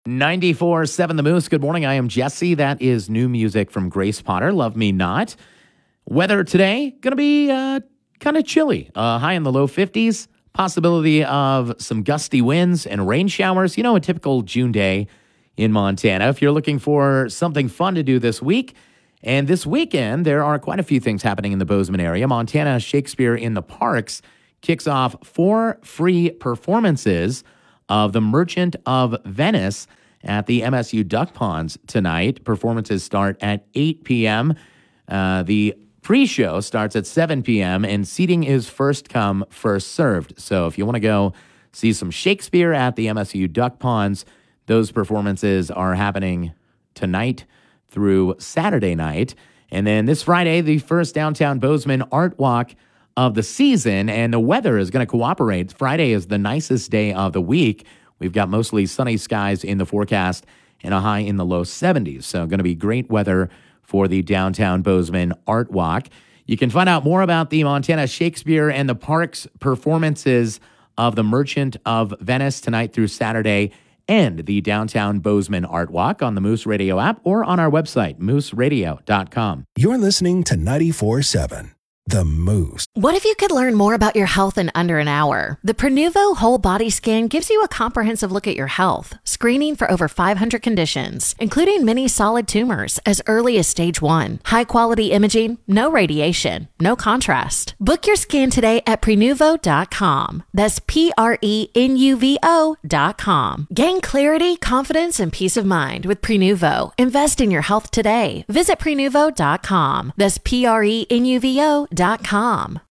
94.7 The Moose. Good morning. I am Jesse. That is new music from Grace Potter. Love Me Not. Weather today, going to be kind of chilly. High in the low 50s. Possibility of some gusty winds and rain showers. You know, a typical June day in Montana. If you're looking for something fun to do this week, and this weekend, there are quite a few things happening in the Bozeman area. Montana Shakespeare in the Parks kicks off 4 free performances of The Merchant of Venice at the MSU Duck Ponds tonight. Performances start at 8 p.m. The pre-show starts at 7 p.m. and seating is first come, first served. So if you want to go see some Shakespeare at the MSU Duck Ponds, those performances are happening tonight through Saturday night. And then this Friday, the first downtown Bozeman Art Walk of the season, and the weather is going to cooperate. Friday is the nicest day of the week. We've got mostly sunny skies in the forecast and a high in the low 70s. So going to be great weather for the downtown Bozeman Art Walk. You can find out more about the Montana Shakespeare and the Parks performances of The Merchant of Venice tonight through Saturday and the downtown Bozeman Art Walk on the Moose Radio app or on our website, mooseradio.com. You're listening to 94.7 The Moose. What if you could learn more about your health in under an hour? The Prenuvo Whole Body Scan gives you a comprehensive look at your health, screening for over 500 conditions, including many solid tumors as early as stage 1. High-quality imaging, no radiation, no contrast. Book your scan today at Prenuvo.com. That's Prenuvo.com. Gain clarity, confidence, and peace of mind with Prenuvo. Invest in your health today. Visit Prenuvo.com. That's Prenuvo.com.